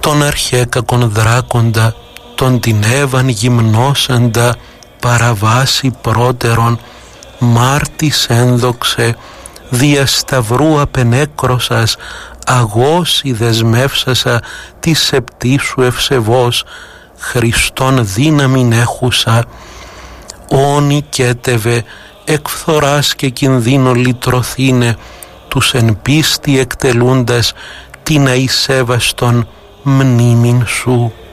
τον αρχέκακον δράκοντα, τον την Εύαν γυμνώσαντα, παραβάσει πρώτερον, μάρτης ένδοξε, δια σταυρού απενέκρωσας, αγώσει δεσμεύσασα τη σεπτή σου ευσεβώς, Χριστόν δύναμην έχουσα, όνει κέτευε, εκφθοράς και κινδύνο λυτρωθήνε, τους εν πίστη εκτελούντας την αησέβαστον μνήμην σου.